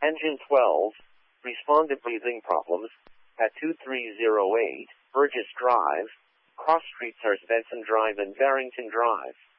Engine 12, responded breathing problems, at 2308, Burgess Drive, cross streets are Svensson Drive and Barrington Drive.